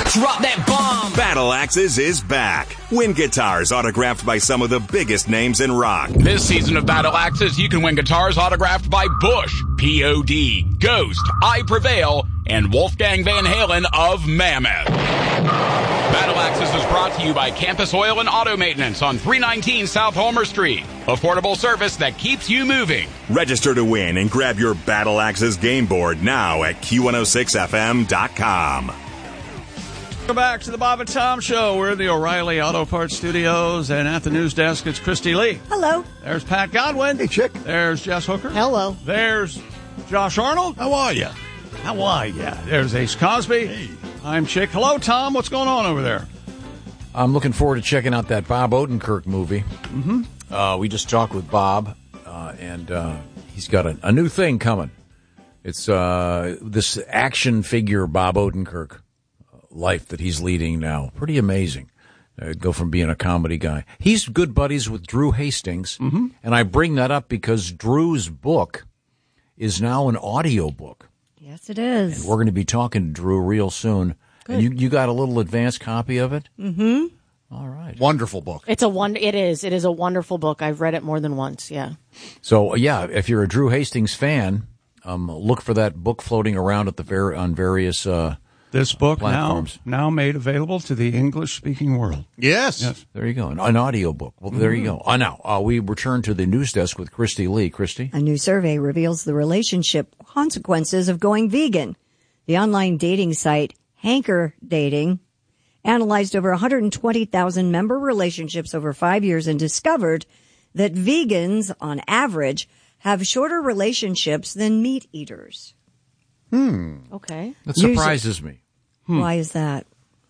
Drop that bomb. Battle Axes is back. Win guitars autographed by some of the biggest names in rock. This season of Battle Axes, you can win guitars autographed by Bush, P.O.D., Ghost, I Prevail, and Wolfgang Van Halen of Mammoth. Battle Axes is brought to you by Campus Oil and Auto Maintenance on 319 South Homer Street. Affordable service that keeps you moving. Register to win and grab your Battle Axes game board now at Q106FM.com. Welcome back to the Bob and Tom Show. We're in the O'Reilly Auto Parts Studios, and at the news desk, it's Christy Lee. Hello. There's Pat Godwin. Hey, Chick. There's Jess Hooker. Hello. There's Josh Arnold. How are you? How are ya? There's Ace Cosby. Hey. I'm Chick. Hello, Tom. What's going on over there? I'm looking forward to checking out that Bob Odenkirk movie. Mm-hmm. We just talked with Bob, and he's got a new thing coming. It's this action figure Bob Odenkirk life that he's leading now. Pretty amazing. Go from being a comedy guy. He's good buddies with Drew Hastings, and I bring that up because Drew's book is now an audio book. Yes, it is. And we're going to be talking to Drew real soon. Good. And you got a little advanced copy of it? Mm-hmm. All right. Wonderful book. It is a wonderful book. I've read it more than once. Yeah. So if you're a Drew Hastings fan, look for that book floating around at on various This book platforms. now made available to the English-speaking world. Yes. There you go. An audio book. Well, there you go. Now, we return to the news desk with Christy Lee. Christy? A new survey reveals the relationship consequences of going vegan. The online dating site Hanker Dating analyzed over 120,000 member relationships over 5 years and discovered that vegans, on average, have shorter relationships than meat eaters. Okay. That surprises me. Why is that?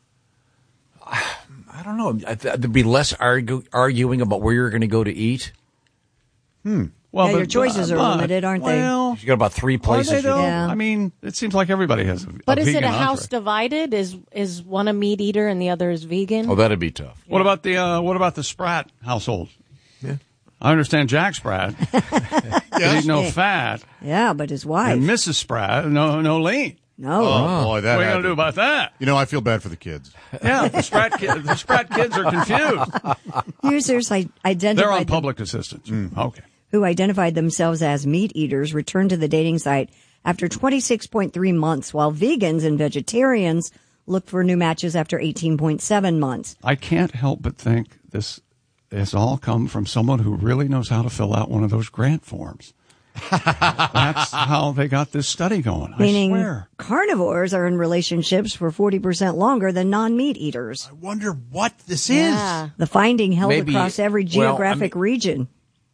I don't know. There'd be less arguing about where you're going to go to eat. Well, your choices are limited, aren't they? Well, You got about 3 places. are they though? Yeah. I mean, it seems like everybody has a But is vegan it a entree. house divided? Is one a meat eater and the other is vegan? Oh, that'd be tough. What about the Spratt household? Yeah. I understand Jack Spratt eat no fat, Yeah, but his wife. and Mrs. Spratt no lean. No. Oh, boy, that What are you had going to do about that? I feel bad for the kids. Yeah, the Spratt kids are confused. Users They're on identified public assistance. Okay. who identified themselves as meat eaters returned to the dating site after 26.3 months, while vegans and vegetarians looked for new matches after 18.7 months. I can't help but think this has all come from someone who really knows how to fill out one of those grant forms. That's how they got this study going. Meaning I swear. carnivores are in relationships for 40% longer than non-meat eaters. I wonder what this Yeah. The finding held Maybe- across every geographic region.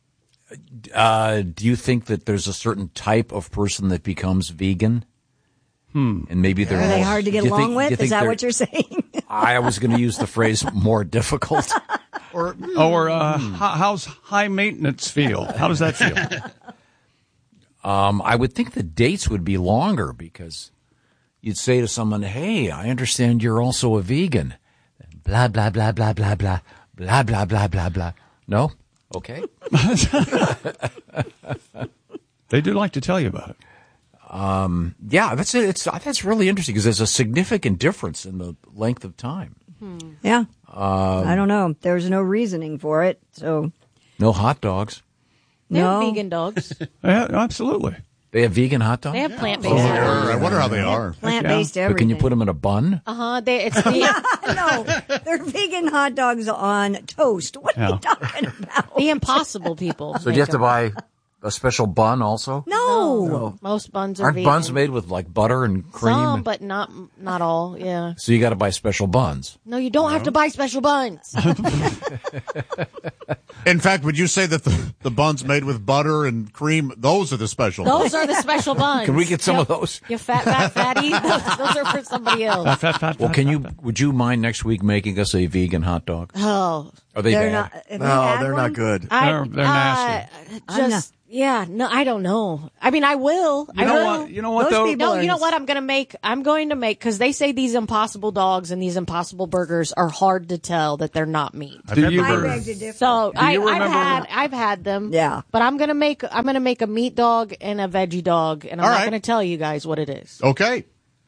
Do you think that there's a certain type of person that becomes vegan? And maybe they're Are they more- hard to get do you along think- do with? you Is think that they're- what you're saying? I was going to use the phrase more difficult. How's high maintenance feel? How does that feel? I would think the dates would be longer because you'd say to someone, "Hey, I understand you're also a vegan." Blah blah blah blah blah blah blah blah blah blah blah. No, okay. They do like to tell you about it. Yeah, that's it. That's really interesting because there's a significant difference in the length of time. Yeah. I don't know. There's no reasoning for it. So No hot dogs. They have No. vegan dogs. Yeah, absolutely. They have vegan hot dogs. They have plant-based Sure. dogs. I wonder how they are. plant-based But everything. can you put them in a bun? It's the, No, they're vegan hot dogs on toast. What are Yeah. you talking about? the impossible people. So do you have to buy a special bun also? No. Most buns are Aren't vegan. buns made with like butter and cream? Some, but not all. Yeah. So you got to buy special buns. No, you don't have to buy special buns. In fact, would you say that the buns made with butter and cream, those are the special Those are the special buns. Can we get some Yep. of those? You fatty. Those are for somebody else. Fat. Well, would you mind next week making us a vegan hot dog? Oh, Are they They're bad? not. have you No, had they're one? not good. They're nasty. Just yeah. No, I don't know. I mean, I will. You know what Those though? people No, are you know what I'm going to make because they say these impossible dogs and these impossible burgers are hard to tell that they're not meat. Do you I burger? beg to differ. So you remember- I've had them. Yeah. But I'm gonna make a meat dog and a veggie dog, and I'm All not right. gonna tell you guys what it is. Okay.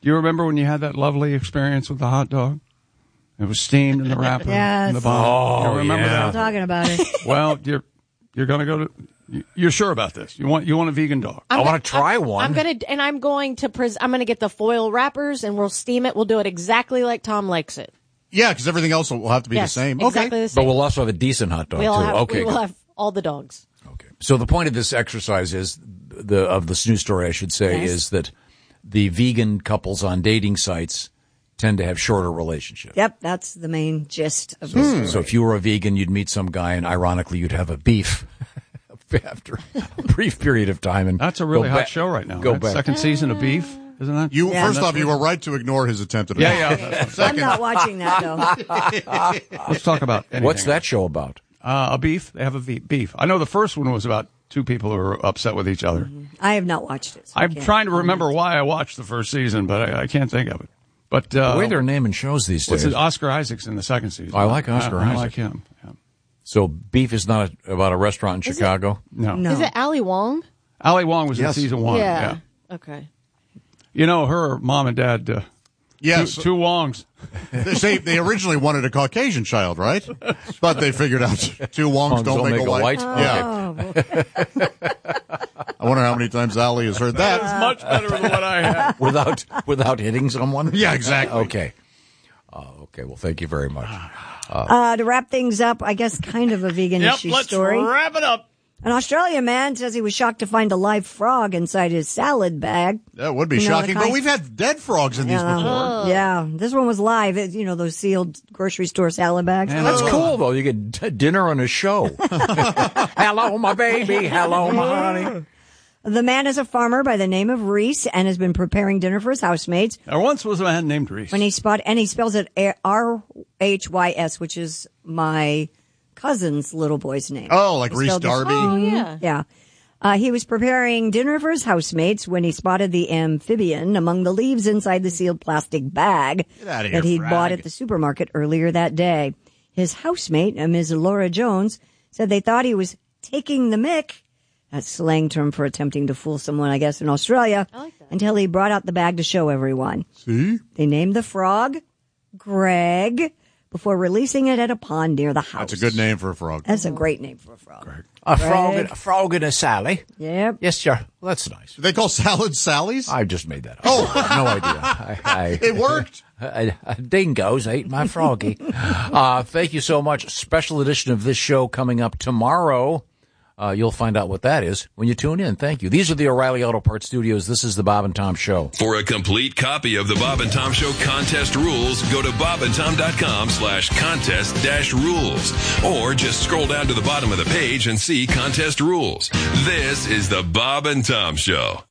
Do you remember when you had that lovely experience with the hot dog? It was steamed in the wrapper Yes. in the bottom. You remember I'm that? talking about it. Well, you're going to go to. You're sure about this? You want a vegan dog? I want to try one. I'm going to get the foil wrappers and we'll steam it. We'll do it exactly like Tom likes it. Yeah, because everything else will have to be the same. Exactly Okay. the same. But we'll also have a decent hot dog, We too. will have all the dogs. Okay. So the point of this exercise is, of this news story, I should say, is that the vegan couples on dating sites tend to have shorter relationships. Yep, that's the main gist of this story. So if you were a vegan, you'd meet some guy, and ironically, you'd have a beef after a brief period of time. And That's a really hot show right now. Go right? back. Second season of Beef, isn't that? First off, you were right to ignore his attempt at a Yeah. I'm not watching that, though. Let's talk about anything. What's that show about? A beef. They have a beef. I know the first one was about two people who were upset with each other. I have not watched it. So I I'm can't trying to comment. remember why I watched the first season, but I can't think of it. But The way they're naming shows these what's days. it? Oscar Isaac's in the second season. I like Oscar I Isaac. like him. Yeah. So Beef is not about a restaurant in Chicago? No. No. Is it Ali Wong? Ali Wong was Yes. in season 1. Yeah. Okay. You know, her mom and dad, Yes. two Wongs. They originally wanted a Caucasian child, right? But they figured out two Wongs don't make a white. Yeah. I wonder how many times Ali has heard that. That's much better than what I had. Without hitting someone? Yeah, exactly. Okay. Okay, well, thank you very much. To wrap things up, I guess kind of a vegan-ish story. wrap it up. An Australian man says he was shocked to find a live frog inside his salad bag. That would be You know, shocking, the but kind- we've had dead frogs in these before. Yeah, this one was live. Those sealed grocery store salad bags. Man, That's cool, though. You get dinner on a show. Hello, my baby. Hello, my honey. The man is a farmer by the name of Reese and has been preparing dinner for his housemates. There once was a man named Reese. When he spells it R-H-Y-S, which is my cousin's little boy's name. Oh, like He Reese spelled it- Darby? Oh, yeah. Yeah. He was preparing dinner for his housemates when he spotted the amphibian among the leaves inside the sealed plastic bag Get outta here, that he'd frag. bought at the supermarket earlier that day. His housemate, Ms. Laura Jones, said they thought he was taking the mick. That's slang term for attempting to fool someone, I guess, in Australia. I like that. Until he brought out the bag to show everyone. See? They named the frog Greg before releasing it at a pond near the house. That's a good name for a frog. That's a great name for a frog. A Greg. frog and a Sally. Yep. Yes, sir. Well, that's nice. Do they call salads Sally's? I just made that up. Oh, I have no idea. It worked. Dingoes ate my froggy. Thank you so much. Special edition of this show coming up tomorrow. You'll find out what that is when you tune in. Thank you. These are the O'Reilly Auto Parts Studios. This is the Bob and Tom Show. For a complete copy of the Bob and Tom Show contest rules, go to bobandtom.com/contest-rules. Or just scroll down to the bottom of the page and see contest rules. This is the Bob and Tom Show.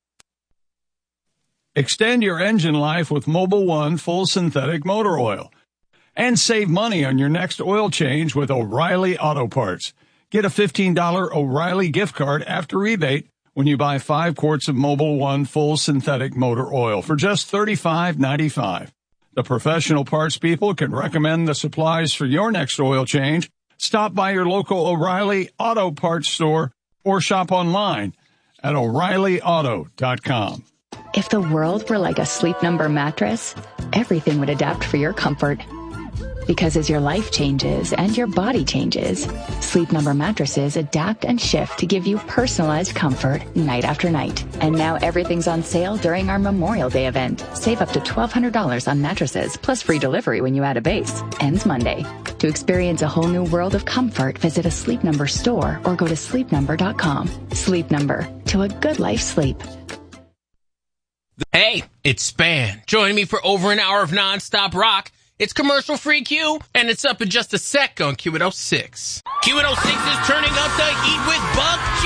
Extend your engine life with Mobil 1 full synthetic motor oil. And save money on your next oil change with O'Reilly Auto Parts. Get a $15 O'Reilly gift card after rebate when you buy 5 quarts of Mobil 1 full synthetic motor oil for just $35.95. The professional parts people can recommend the supplies for your next oil change. Stop by your local O'Reilly Auto Parts store or shop online at O'ReillyAuto.com. If the world were like a Sleep Number mattress, everything would adapt for your comfort. Because as your life changes and your body changes, Sleep Number mattresses adapt and shift to give you personalized comfort night after night. And now everything's on sale during our Memorial Day event. Save up to $1,200 on mattresses, plus free delivery when you add a base. Ends Monday. To experience a whole new world of comfort, visit a Sleep Number store or go to sleepnumber.com. Sleep Number. To a good life sleep. Hey, it's Span. Join me for over an hour of nonstop rock. It's commercial-free Q, and it's up in just a sec on Q106. Q106 is turning up the heat with Buck